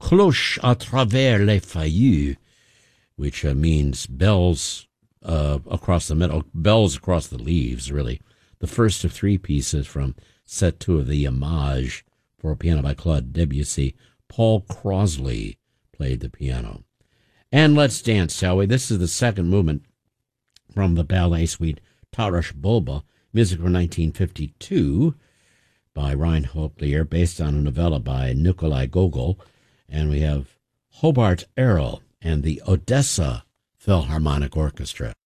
Cloche à travers les feuillus, which means bells across the meadow, bells across the leaves, really. The first of three pieces from set two of the Image for piano by Claude Debussy. Paul Crosley played the piano. And let's dance, shall we? This is the second movement from the ballet suite Taras Bulba, music from 1952 by Reinhold Lear, based on a novella by Nikolai Gogol. And we have Hobart Errol and the Odessa Philharmonic Orchestra.